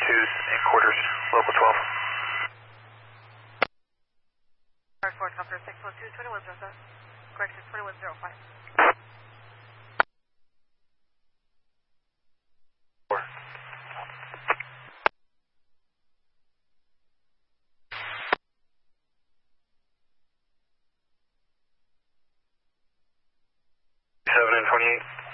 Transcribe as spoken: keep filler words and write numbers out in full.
twos and quarters, local twelve. Fire four, Tucker, six one two, twenty-one zero seven. Correction, twenty-one zero five. Four. Seven and twenty-eight.